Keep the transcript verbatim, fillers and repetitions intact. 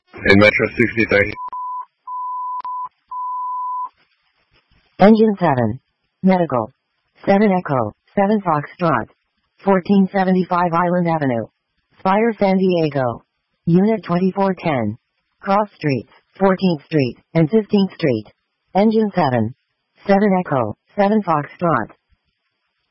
In Metro sixty thirty. Engine seven. Medical. seven Echo, seven Foxtrot. fourteen seventy-five Island Avenue. Spire, San Diego. Unit twenty-four ten. Cross Streets, fourteenth Street and fifteenth Street. Engine seven. seven Echo, seven Foxtrot.